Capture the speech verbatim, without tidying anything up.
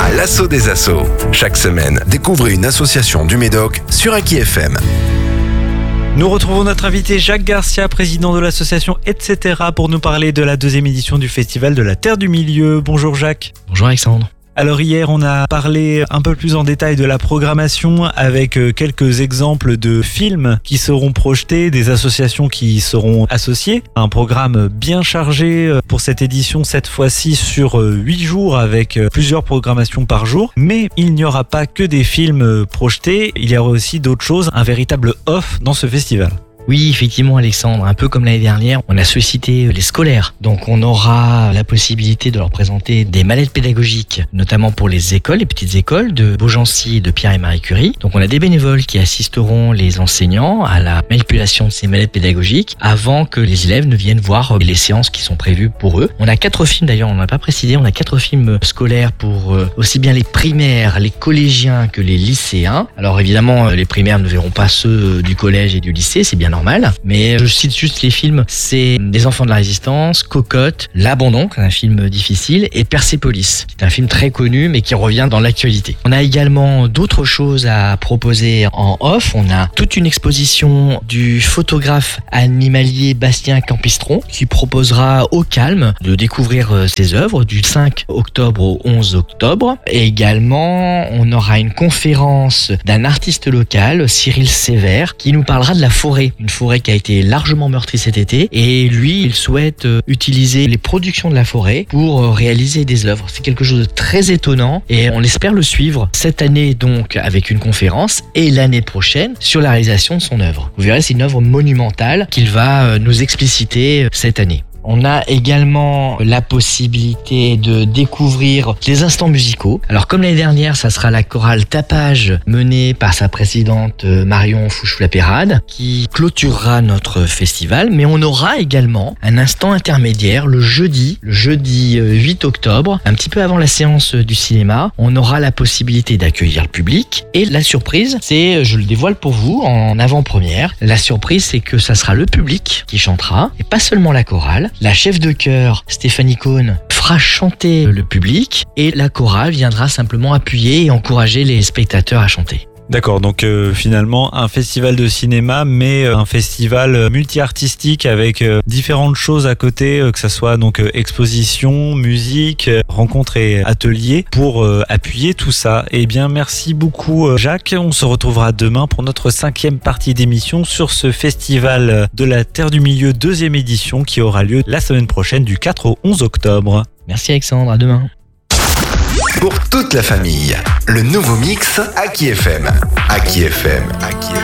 à l'assaut des assos. Chaque semaine, découvrez une association du Médoc sur Aki F M. Nous retrouvons notre invité Jacques Garcia, président de l'association et cetera pour nous parler de la deuxième édition du Festival de la Terre du Milieu. Bonjour Jacques. Bonjour Alexandre. Alors hier, on a parlé un peu plus en détail de la programmation avec quelques exemples de films qui seront projetés, des associations qui seront associées. Un programme bien chargé pour cette édition, cette fois-ci sur huit jours avec plusieurs programmations par jour. Mais il n'y aura pas que des films projetés, il y aura aussi d'autres choses, un véritable off dans ce festival. Oui, effectivement Alexandre, un peu comme l'année dernière, on a sollicité les scolaires. Donc on aura la possibilité de leur présenter des mallettes pédagogiques, notamment pour les écoles, les petites écoles de Beaugency et de Pierre et Marie Curie. Donc on a des bénévoles qui assisteront les enseignants à la manipulation de ces mallettes pédagogiques avant que les élèves ne viennent voir les séances qui sont prévues pour eux. On a quatre films d'ailleurs, on n'a pas précisé, on a quatre films scolaires pour aussi bien les primaires, les collégiens que les lycéens. Alors évidemment, les primaires ne verront pas ceux du collège et du lycée, c'est bien normal, mais je cite juste les films, c'est Les Enfants de la Résistance, Cocotte, L'Abandon, un film difficile, et Persépolis, c'est un film très connu mais qui revient dans l'actualité. On a également d'autres choses à proposer en off, on a toute une exposition du photographe animalier Bastien Campistron qui proposera au calme de découvrir ses œuvres du cinq octobre au onze octobre, et également on aura une conférence d'un artiste local, Cyril Sévère, qui nous parlera de la forêt. Une forêt qui a été largement meurtrie cet été, et lui, il souhaite utiliser les productions de la forêt pour réaliser des œuvres. C'est quelque chose de très étonnant et on espère le suivre cette année donc avec une conférence et l'année prochaine sur la réalisation de son œuvre. Vous verrez, c'est une œuvre monumentale qu'il va nous expliciter cette année. On a également la possibilité de découvrir les instants musicaux. Alors comme l'année dernière, ça sera la chorale Tapage menée par sa présidente Marion Fouchou-Lapérade qui clôturera notre festival. Mais on aura également un instant intermédiaire le jeudi, le jeudi huit octobre, un petit peu avant la séance du cinéma. On aura la possibilité d'accueillir le public. Et la surprise, c'est, je le dévoile pour vous en avant-première, la surprise c'est que ça sera le public qui chantera et pas seulement la chorale. La chef de chœur, Stéphanie Cohn, fera chanter le public et la chorale viendra simplement appuyer et encourager les spectateurs à chanter. D'accord, donc euh, finalement un festival de cinéma, mais euh, un festival multi-artistique avec euh, différentes choses à côté, euh, que ça soit donc euh, exposition, musique, euh, rencontres et ateliers pour euh, appuyer tout ça. Eh bien, merci beaucoup euh, Jacques. On se retrouvera demain pour notre cinquième partie d'émission sur ce festival de la Terre du Milieu deuxième édition qui aura lieu la semaine prochaine du quatre au onze octobre. Merci Alexandre, à demain. Pour toute la famille, le nouveau mix Aki F M. Aki F M. Aki F M.